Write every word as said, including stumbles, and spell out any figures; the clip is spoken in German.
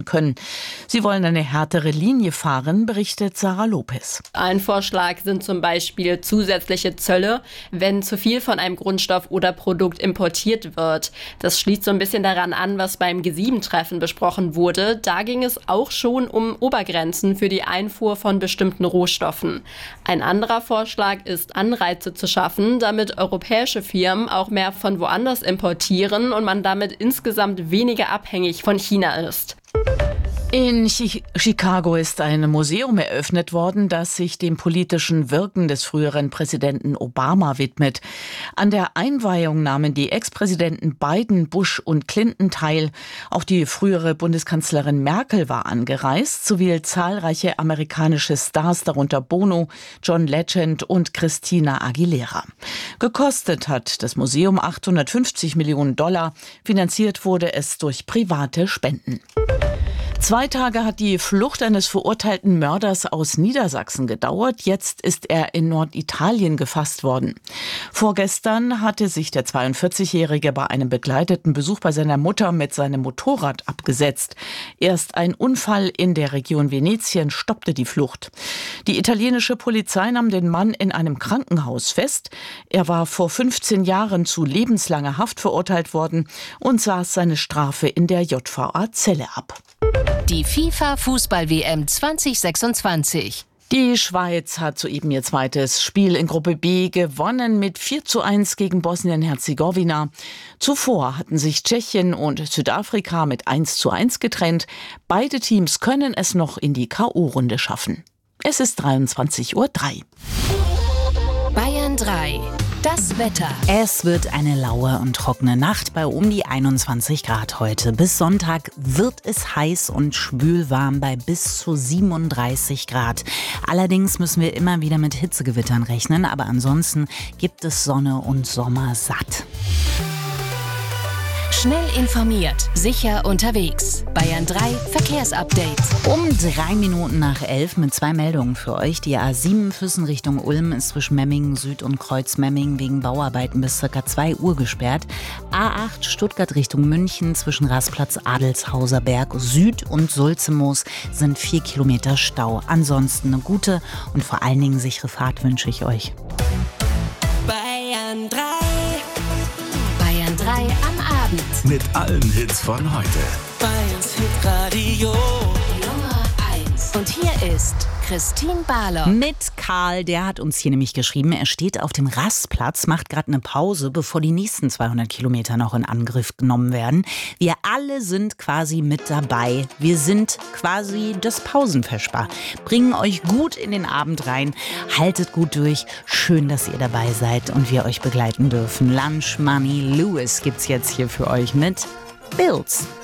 können. Sie wollen eine härtere Linie fahren, berichtet Sarah Lopez. Ein Vorschlag sind zum Beispiel zusätzliche Zölle, wenn zu viel von einem Grundstoff oder Produkt importiert wird. Das schließt so ein bisschen daran an, was beim G sieben Treffen besprochen wurde. Da ging es auch schon um Obergrenzen für die Einfuhr von bestimmten Rohstoffen. Ein anderer Vorschlag ist, Anreize zu schaffen, damit europäische Firmen auch mehr von woanders importieren und man damit insgesamt weniger abhängig von China ist. In Chicago ist ein Museum eröffnet worden, das sich dem politischen Wirken des früheren Präsidenten Obama widmet. An der Einweihung nahmen die Ex-Präsidenten Biden, Bush und Clinton teil. Auch die frühere Bundeskanzlerin Merkel war angereist, sowie zahlreiche amerikanische Stars, darunter Bono, John Legend und Christina Aguilera. Gekostet hat das Museum achthundertfünfzig Millionen Dollar. Finanziert wurde es durch private Spenden. Zwei Tage hat die Flucht eines verurteilten Mörders aus Niedersachsen gedauert. Jetzt ist er in Norditalien gefasst worden. Vorgestern hatte sich der zweiundvierzigjährige bei einem begleiteten Besuch bei seiner Mutter mit seinem Motorrad abgesetzt. Erst ein Unfall in der Region Venetien stoppte die Flucht. Die italienische Polizei nahm den Mann in einem Krankenhaus fest. Er war vor fünfzehn Jahren zu lebenslanger Haft verurteilt worden und saß seine Strafe in der J V A-Zelle ab. Die FIFA-Fußball-W M zwanzig sechsundzwanzig. Die Schweiz hat soeben ihr zweites Spiel in Gruppe B gewonnen mit vier zu eins gegen Bosnien-Herzegowina. Zuvor hatten sich Tschechien und Südafrika mit eins zu eins getrennt. Beide Teams können es noch in die K O-Runde schaffen. Es ist dreiundzwanzig Uhr drei. Bayern drei. Das Wetter. Es wird eine laue und trockene Nacht bei um die einundzwanzig Grad heute. Bis Sonntag wird es heiß und schwülwarm bei bis zu siebenunddreißig Grad. Allerdings müssen wir immer wieder mit Hitzegewittern rechnen, aber ansonsten gibt es Sonne und Sommer satt. Schnell informiert, sicher unterwegs. Bayern drei Verkehrsupdate. Um drei Minuten nach elf mit zwei Meldungen für euch. Die A sieben Füssen Richtung Ulm ist zwischen Memmingen Süd und Kreuz Memmingen wegen Bauarbeiten bis ca. zwei Uhr gesperrt. A acht Stuttgart Richtung München zwischen Rastplatz Adelshauser Berg Süd und Sulzemoos sind vier Kilometer Stau. Ansonsten eine gute und vor allen Dingen sichere Fahrt wünsche ich euch. Bayern drei. Bayern drei am Abend. Mit allen Hits von heute. Bayerns Hitradio Nummer eins. Und hier ist Christine Barlock. Mit Karl, der hat uns hier nämlich geschrieben, er steht auf dem Rastplatz, macht gerade eine Pause, bevor die nächsten zweihundert Kilometer noch in Angriff genommen werden. Wir alle sind quasi mit dabei. Wir sind quasi das Pausenversper. Bringen euch gut in den Abend rein. Haltet gut durch. Schön, dass ihr dabei seid und wir euch begleiten dürfen. Lunch Money Lewis gibt's jetzt hier für euch mit Bills.